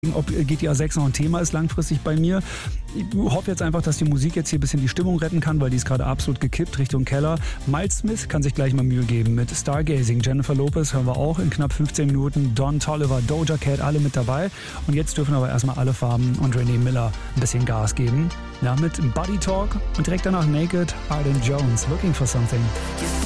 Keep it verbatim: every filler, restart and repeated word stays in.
ob G T A sechs noch ein Thema ist langfristig bei mir. Ich hoffe jetzt einfach, dass die Musik jetzt hier ein bisschen die Stimmung retten kann, weil die ist gerade absolut gekippt Richtung Keller. Miles Smith kann sich gleich mal Mühe geben mit Stargazing. Jennifer Lopez hören wir auch in knapp fünfzehn Minuten. Don Toliver, Doja Cat, alle mit dabei. Und jetzt dürfen aber erstmal alle Farben und Renee Miller ein bisschen Gas geben. Ja, mit Buddy Talk und direkt danach Naked, Arden Jones, Looking for Something.